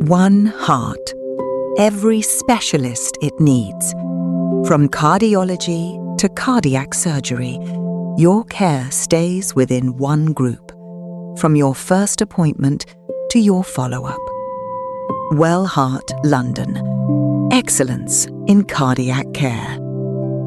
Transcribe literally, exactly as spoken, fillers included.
One heart. Every specialist it needs. From cardiology to cardiac surgery, your care stays within one group, from your first appointment to your follow-up. Wellheart London. Excellence in cardiac care.